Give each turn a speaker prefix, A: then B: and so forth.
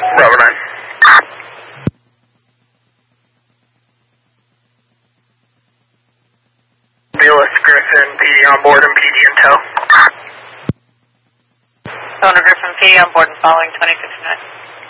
A: Bravo 9. Lewis Griffin, PD on board and PD intel.
B: Owner Griffin, PD on board and following 2069.